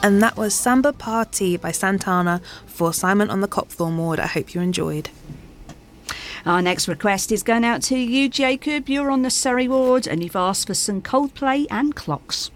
And that was Samba Party by Santana for Simon on the Copthorne ward. I hope you enjoyed. Our next request is going out to you, Jacob. You're on the Surrey ward and you've asked for some Coldplay and Clocks.